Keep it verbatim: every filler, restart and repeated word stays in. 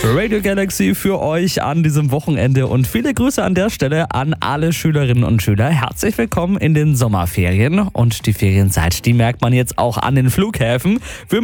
Radio Galaxy für euch an diesem Wochenende und viele Grüße an der Stelle an alle Schülerinnen und Schüler. Herzlich willkommen in den Sommerferien und die Ferienzeit, die merkt man jetzt auch an den Flughäfen. Wir